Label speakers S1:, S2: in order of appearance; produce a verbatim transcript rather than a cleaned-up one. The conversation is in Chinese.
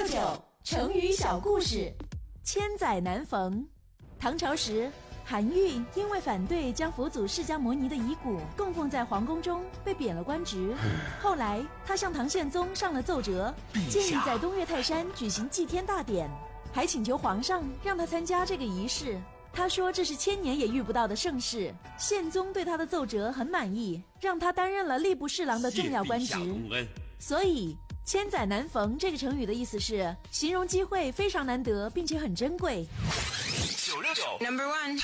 S1: 九成语小故事。千载难逢。唐朝时，韩愈因为反对将佛祖释迦摩尼的遗骨供奉在皇宫中，被贬了官职。后来他向唐宪宗上了奏折，建议在东岳泰山举行祭天大典，还请求皇上让他参加这个仪式。他说这是千年也遇不到的盛事。宪宗对他的奏折很满意，让他担任了吏部侍郎的重要官职。所以千载难逢这个成语的意思是形容机会非常难得并且很珍贵。九六九 Number one